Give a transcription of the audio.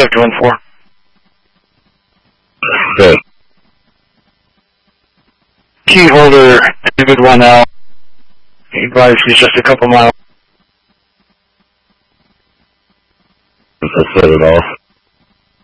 Swift 1-4. Good. Key holder, David 1L. He advised he's just a couple miles. Let's set it off.